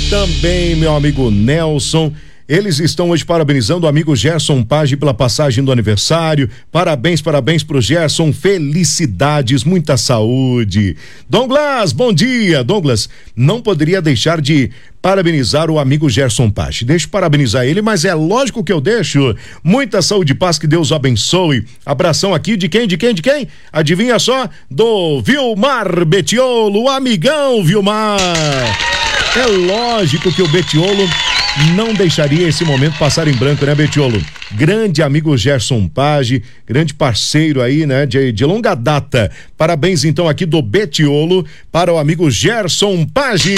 Também meu amigo Nelson. Eles estão hoje parabenizando o amigo Gerson Page pela passagem do aniversário. Parabéns pro Gerson. Felicidades, muita saúde. Douglas, bom dia. Douglas, não poderia deixar de parabenizar o amigo Gerson Page. Deixa eu parabenizar ele, mas é lógico que eu deixo. Muita saúde e paz, que Deus o abençoe. Abração aqui de quem? Adivinha só? Do Vilmar Betiolo, o amigão Vilmar. É lógico que o Betiolo não deixaria esse momento passar em branco, né, Betiolo? Grande amigo Gerson Page, grande parceiro aí, né, de longa data. Parabéns então aqui do Betiolo para o amigo Gerson Page.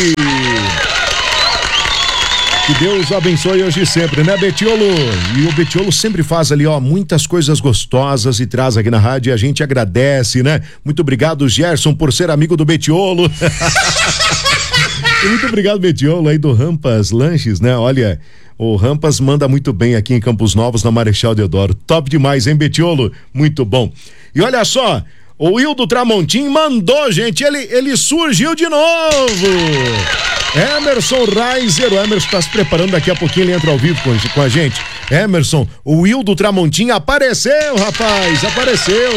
Que Deus abençoe hoje e sempre, né, Betiolo? E o Betiolo sempre faz ali, ó, muitas coisas gostosas e traz aqui na rádio e a gente agradece, né? Muito obrigado, Gerson, por ser amigo do Betiolo. Muito obrigado, Betiolo, aí do Rampas Lanches, né? Olha, o Rampas manda muito bem aqui em Campos Novos, na Marechal Deodoro. Top demais, hein, Betiolo? Muito bom. E olha só, o Wildo Tramontim mandou, gente, ele surgiu de novo. Emerson Reiser, o Emerson está se preparando, daqui a pouquinho ele entra ao vivo com a gente. Emerson, o Wildo Tramontim apareceu, rapaz, apareceu.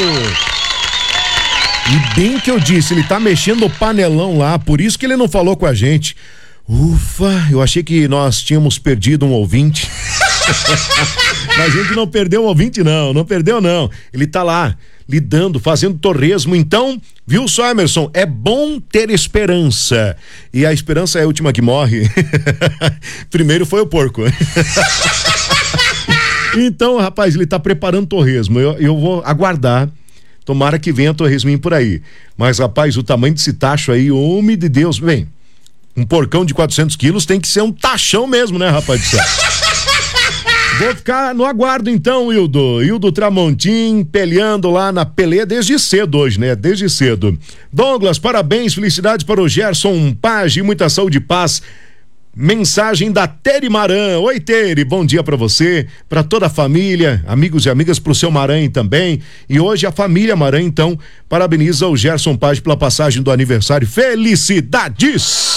E bem que eu disse, ele tá mexendo o panelão lá, por isso que ele não falou com a gente. Ufa, eu achei que nós tínhamos perdido um ouvinte. Mas a gente não perdeu um ouvinte, não perdeu não. Ele tá lá, lidando, fazendo torresmo. Então, viu só, Emerson, é bom ter esperança. E a esperança é a última que morre. Primeiro foi o porco. Então, rapaz, ele tá preparando torresmo. Eu vou aguardar. Tomara que venha torresminho por aí. Mas, rapaz, o tamanho desse tacho aí, homem de Deus, bem, um porcão de 400 quilos tem que ser um tachão mesmo, né, rapaz do céu? Vou ficar no aguardo então, Hildo Tramontim, peleando lá na peleia desde cedo hoje, né? Desde cedo. Douglas, parabéns, felicidades para o Gerson Page, muita saúde e paz. Mensagem da Tere Maran. Oi, Tere, bom dia pra você, pra toda a família, amigos e amigas, pro seu Maran também. E hoje a família Maran, então, parabeniza o Gerson Page pela passagem do aniversário. Felicidades!